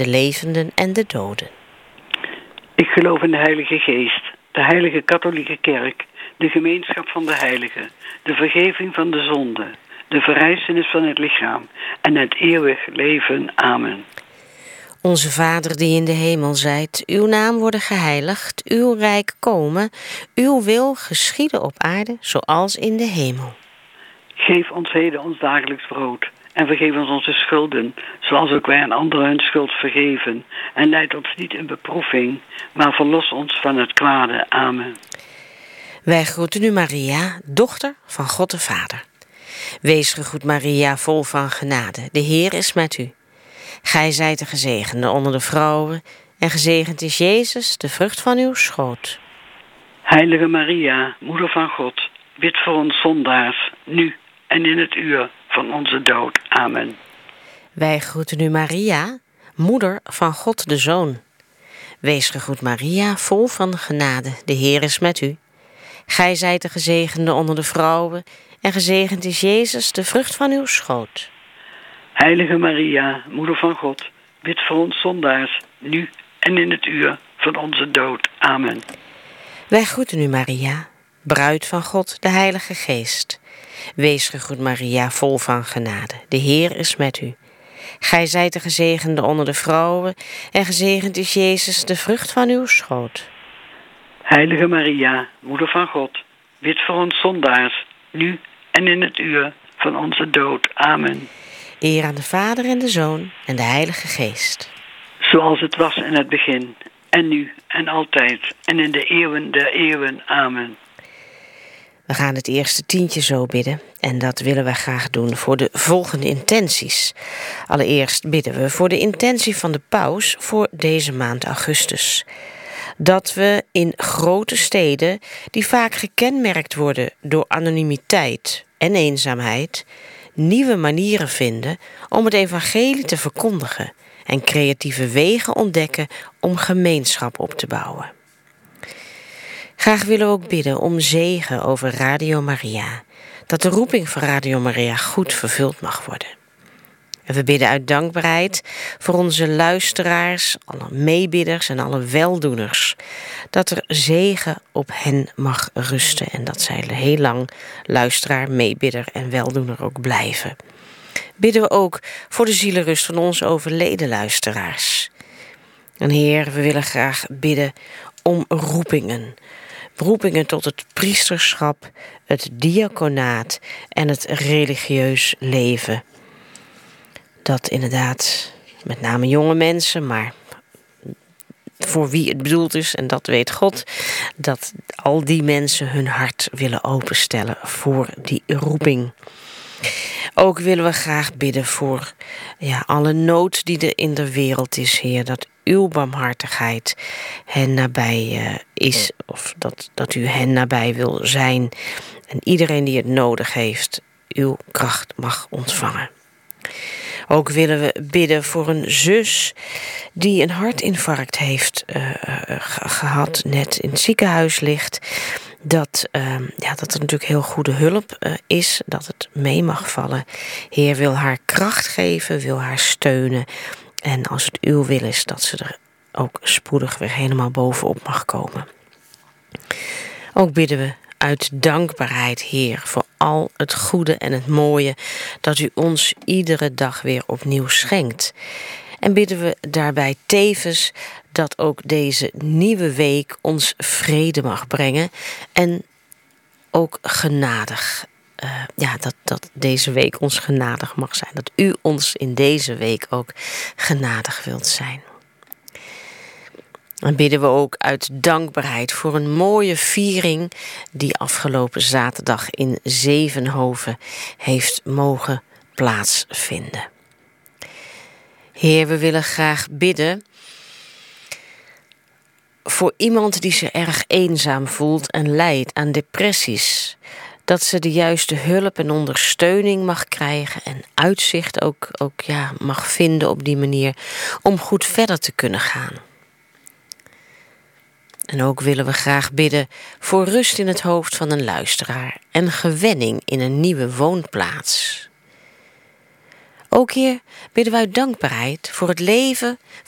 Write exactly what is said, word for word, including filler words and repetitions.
de levenden en de doden. Ik geloof in de Heilige Geest, de Heilige Katholieke Kerk, de gemeenschap van de heiligen, de vergeving van de zonden, de verrijzenis van het lichaam en het eeuwig leven. Amen. Onze Vader die in de hemel zijt, uw naam worden geheiligd, uw rijk komen, uw wil geschieden op aarde zoals in de hemel. Geef ons heden ons dagelijks brood en vergeef ons onze schulden, zoals ook wij aan anderen hun schuld vergeven. En leid ons niet in beproeving, maar verlos ons van het kwade. Amen. Wij groeten u Maria, dochter van God de Vader. Wees gegroet Maria, vol van genade, de Heer is met u. Gij zijt de gezegende onder de vrouwen, en gezegend is Jezus, de vrucht van uw schoot. Heilige Maria, moeder van God, bid voor ons zondaars, nu en in het uur van onze dood. Amen. Wij groeten u Maria, moeder van God de Zoon. Wees gegroet Maria, vol van genade, de Heer is met u. Gij zijt de gezegende onder de vrouwen, en gezegend is Jezus, de vrucht van uw schoot. Heilige Maria, moeder van God, bid voor ons zondaars, nu en in het uur van onze dood. Amen. Wij groeten u Maria, bruid van God, de Heilige Geest. Wees gegroet Maria, vol van genade, de Heer is met u. Gij zijt de gezegende onder de vrouwen, en gezegend is Jezus, de vrucht van uw schoot. Heilige Maria, moeder van God, bid voor ons zondaars, nu en in het uur van onze dood. Amen. Eer aan de Vader en de Zoon en de Heilige Geest. Zoals het was in het begin, en nu en altijd, en in de eeuwen der eeuwen. Amen. We gaan het eerste tientje zo bidden en dat willen we graag doen voor de volgende intenties. Allereerst bidden we voor de intentie van de paus voor deze maand augustus. Dat we in grote steden, die vaak gekenmerkt worden door anonimiteit en eenzaamheid, nieuwe manieren vinden om het evangelie te verkondigen en creatieve wegen ontdekken om gemeenschap op te bouwen. Graag willen we ook bidden om zegen over Radio Maria, dat de roeping van Radio Maria goed vervuld mag worden. En we bidden uit dankbaarheid voor onze luisteraars, alle meebidders en alle weldoeners, dat er zegen op hen mag rusten en dat zij heel lang luisteraar, meebidder en weldoener ook blijven. Bidden we ook voor de zielenrust van onze overleden luisteraars. En Heer, we willen graag bidden om roepingen. Roepingen tot het priesterschap, het diaconaat en het religieus leven. Dat inderdaad, met name jonge mensen, maar voor wie het bedoeld is, en dat weet God, dat al die mensen hun hart willen openstellen voor die roeping. Ook willen we graag bidden voor ja, alle nood die er in de wereld is, Heer, dat uw barmhartigheid hen nabij uh, is, of dat, dat u hen nabij wil zijn. En iedereen die het nodig heeft, uw kracht mag ontvangen. Ook willen we bidden voor een zus die een hartinfarct heeft uh, gehad, net in het ziekenhuis ligt. Dat, uh, ja, dat er natuurlijk heel goede hulp uh, is, dat het mee mag vallen. Heer wil haar kracht geven, wil haar steunen. En als het uw wil is, dat ze er ook spoedig weer helemaal bovenop mag komen. Ook bidden we uit dankbaarheid, Heer, voor al het goede en het mooie dat u ons iedere dag weer opnieuw schenkt. En bidden we daarbij tevens dat ook deze nieuwe week ons vrede mag brengen en ook genadig. Uh, ja, dat, dat deze week ons genadig mag zijn. Dat u ons in deze week ook genadig wilt zijn. En bidden we ook uit dankbaarheid voor een mooie viering die afgelopen zaterdag in Zevenhoven heeft mogen plaatsvinden. Heer, we willen graag bidden voor iemand die zich erg eenzaam voelt en lijdt aan depressies. Dat ze de juiste hulp en ondersteuning mag krijgen en uitzicht ook, ook ja, mag vinden op die manier om goed verder te kunnen gaan. En ook willen we graag bidden voor rust in het hoofd van een luisteraar en gewenning in een nieuwe woonplaats. Ook hier bidden wij dankbaarheid voor het leven